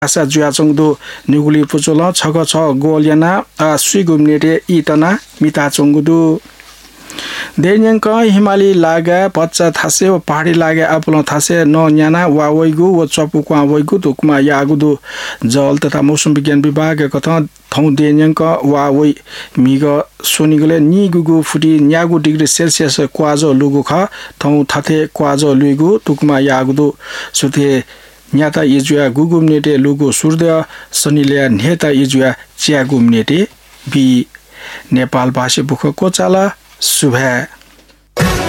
आशा जुयाचोङदो निगुली पुचोल छग छ गोलियाना सुइगुमनेटे इतना मिता चोङदु देन्यंक हिमाली लागा पच्चा थासे व पहाडी लागे आपुल थासे न न्याना वा वैगु व चपुक्वा वैगु तुकमा यागुदु जल तथा मौसम विज्ञान विभाग कथा थौ देन्यंक वा वै मिग सोनिगले निगुगु फुटी न्यागु डिग्री सेल्सियस क्वाजो लुगु ख थौ थाथे क्वाजो लुगु तुकमा यागुदु सुथे न्याता इजुया गुगुमनेटे लुगु सूर्य सनिले नेता इजुया चिया गुमनेटे बि नेपाल भाषा बुखको चाला सुभा